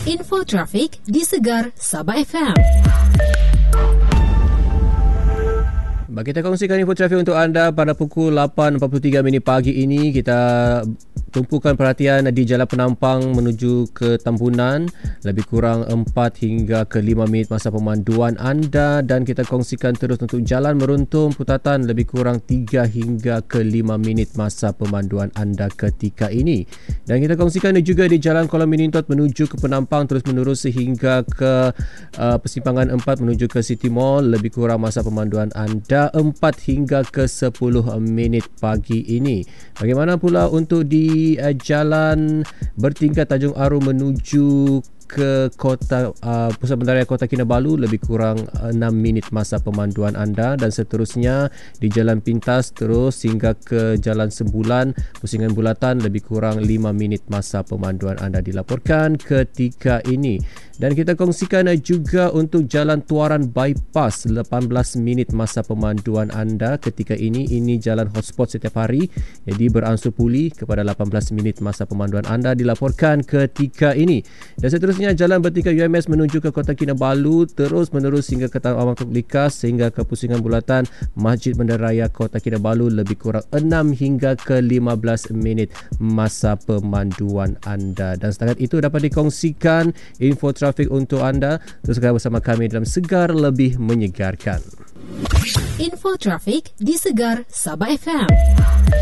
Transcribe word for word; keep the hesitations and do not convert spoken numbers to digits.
Info trafik di Segar Sabah F M. Bagi kita kongsikan info trafik untuk anda pada pukul lapan empat puluh tiga minit pagi ini. Kita tumpukan perhatian di Jalan Penampang menuju ke Tambunan, lebih kurang empat hingga ke lima minit masa pemanduan anda, dan kita kongsikan terus untuk Jalan Meruntum Putatan, lebih kurang tiga hingga ke lima minit masa pemanduan anda ketika ini. Dan kita kongsikan juga di Jalan Kuala Menintot menuju ke Penampang terus menerus sehingga ke uh, persimpangan empat menuju ke City Mall, lebih kurang masa pemanduan anda empat hingga ke sepuluh minit pagi ini. Bagaimana pula untuk di uh, Jalan Bertingkat Tanjung Aru menuju ke kota uh, Pusat Bandaraya Kota Kinabalu, lebih kurang enam minit masa pemanduan anda, dan seterusnya di Jalan Pintas terus hingga ke Jalan Sembulan Pusingan Bulatan, lebih kurang lima minit masa pemanduan anda dilaporkan ketika ini. Dan kita kongsikan juga untuk Jalan Tuaran Bypass, lapan belas minit masa pemanduan anda ketika ini. Ini jalan hotspot setiap hari, jadi beransur pulih kepada lapan belas minit masa pemanduan anda dilaporkan ketika ini. Dan seterusnya Jalan Bertingkat U M S menuju ke Kota Kinabalu terus menerus hingga ke Taman Amat Likas sehingga ke Pusingan Bulatan Masjid Bandaraya Kota Kinabalu, lebih kurang enam hingga ke lima belas minit masa pemanduan anda. Dan setakat itu dapat dikongsikan info trafik untuk anda. Teruskan bersama kami dalam Segar Lebih Menyegarkan. Info trafik di Segar Sabah F M.